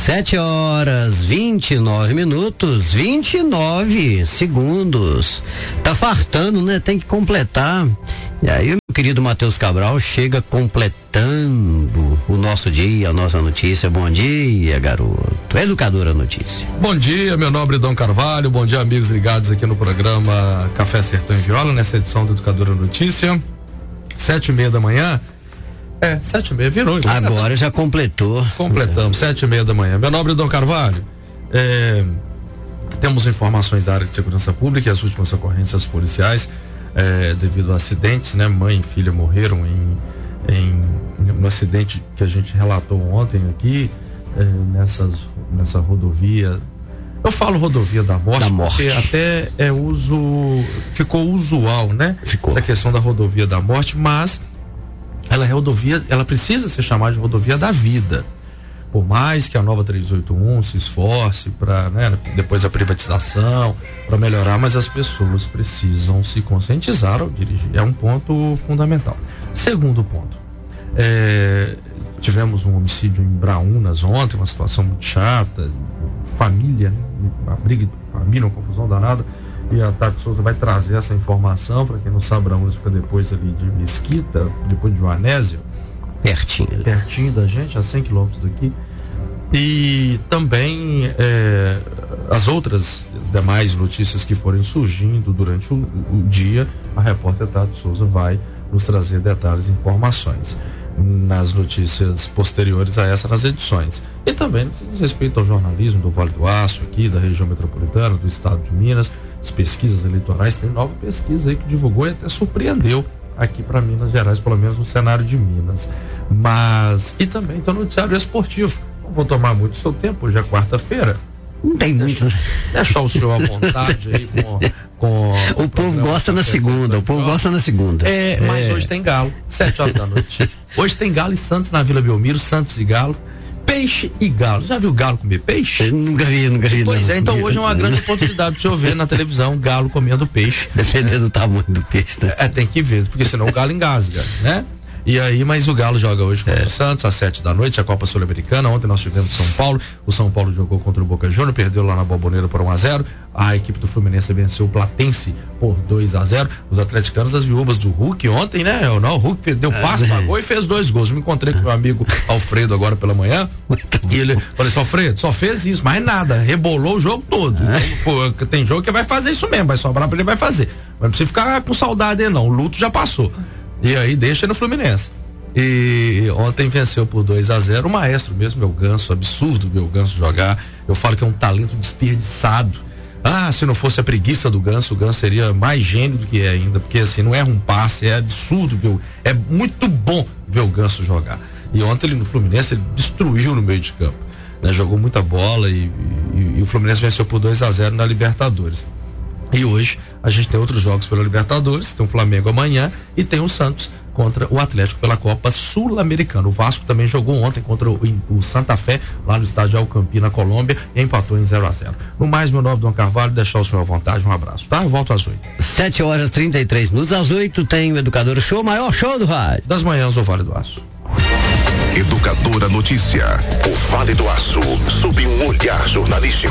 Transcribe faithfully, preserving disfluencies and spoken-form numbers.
Sete horas, vinte e nove minutos, vinte e nove segundos. Tá fartando, né? Tem que completar. E aí o meu querido Matheus Cabral chega completando o nosso dia, a nossa notícia. Bom dia, garoto. Educadora Notícia. Bom dia, meu nobre Dom Carvalho. Bom dia, amigos ligados aqui no programa Café Sertão e Viola, nessa edição do Educadora Notícia. Sete e meia da manhã. É, sete e meia virou. Agora já completou. Completamos, sete e meia da manhã. Meu nobre Dom Carvalho, é, temos informações da área de segurança pública e as últimas ocorrências policiais, é, devido a acidentes, né? Mãe e filha morreram em, em, no acidente que a gente relatou ontem aqui, é, nessas, nessa rodovia. Eu falo rodovia da morte, da morte. Porque até é uso, ficou usual, né? Ficou. Essa questão da rodovia da morte, mas ela é rodovia, ela precisa ser chamada de rodovia da vida. Por mais que a nova trezentos e oitenta e um se esforce para, né, depois da privatização, para melhorar, mas as pessoas precisam se conscientizar ao dirigir. É um ponto fundamental. Segundo ponto, é, tivemos um homicídio em Braúnas ontem, uma situação muito chata, família, né, uma briga de família, uma confusão danada. E a Tati Souza vai trazer essa informação. Para quem não sabe, Braúnas fica depois ali de Mesquita, depois de Joanésio, pertinho pertinho da gente, a cem quilômetros daqui. E também é, as outras, as demais notícias que forem surgindo durante o, o dia, a repórter Tati Souza vai nos trazer detalhes e informações nas notícias posteriores a essa, nas edições. E também no que diz respeito ao jornalismo do Vale do Aço aqui, da região metropolitana, do estado de Minas, as pesquisas eleitorais. Tem nova pesquisa aí que divulgou e até surpreendeu aqui para Minas Gerais, pelo menos no cenário de Minas. Mas, e também tem o noticiário esportivo. Não vou tomar muito seu tempo, hoje é quarta-feira. Não tem muito. Deixa, deixar o senhor à vontade aí com, com o, o povo gosta na segunda, o povo gosta na segunda. É, é, mas hoje tem Galo, sete horas da noite. Hoje tem Galo e Santos na Vila Belmiro, Santos e Galo. Peixe e galo. Já viu galo comer peixe? Eu nunca vi, nunca vi. Pois não. é, então hoje é uma grande oportunidade para o senhor ver na televisão galo comendo peixe. Dependendo do tamanho do peixe, né? É, tem que ver, porque senão o galo engasga, né? E aí, mas o Galo joga hoje contra é. o Santos às sete da noite, a Copa Sul-Americana. Ontem nós tivemos São Paulo. O São Paulo jogou contra o Boca Juniors, perdeu lá na Boboneira por um a zero. A equipe do Fluminense venceu o Platense por dois a zero. Os atleticanos, as viúvas do Hulk ontem, né? Não, o Hulk deu passe, pagou e fez dois gols. Me encontrei com meu amigo Alfredo agora pela manhã. E ele falou assim: Alfredo, só fez isso, mais nada. Rebolou o jogo todo. Então, pô, tem jogo que vai fazer isso mesmo, vai sobrar pra ele, vai fazer. Mas não precisa ficar com saudade dele, não. O luto já passou. E aí deixa no Fluminense. E ontem venceu por dois a zero o maestro mesmo, meu Ganso. Absurdo ver o Ganso jogar. Eu falo que é um talento desperdiçado. Ah, se não fosse a preguiça do Ganso, o Ganso seria mais gênio do que é ainda, porque assim, não é um passe, é absurdo ver o, é muito bom ver o Ganso jogar. E ontem ele no Fluminense, ele destruiu no meio de campo, né? Jogou muita bola e, e, e o Fluminense venceu por dois a zero na Libertadores. E hoje a gente tem outros jogos pela Libertadores, tem o Flamengo amanhã e tem o Santos contra o Atlético pela Copa Sul-Americana. O Vasco também jogou ontem contra o, o Santa Fé, lá no estádio Alcampi, na Colômbia, e empatou em zero a zero. No mais, meu nome, Dom Carvalho, deixar o senhor à vontade, um abraço, tá? Eu volto às oito. Sete horas e trinta e três minutos, às oito tem o Educador Show, maior show do rádio. Das manhãs, o Vale do Aço. Educadora Notícia, o Vale do Aço, sob um olhar jornalístico.